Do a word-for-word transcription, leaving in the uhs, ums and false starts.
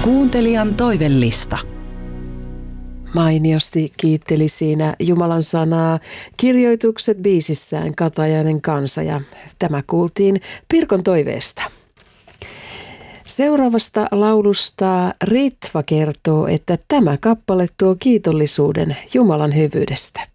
Kuuntelijan toivellista. Mainiosti kiitteli siinä Jumalan sanaa kirjoitukset biisissään Katajainen kansa ja tämä kuultiin Pirkon toiveesta. Seuraavasta laulusta Ritva kertoo, että tämä kappale tuo kiitollisuuden Jumalan hyvyydestä.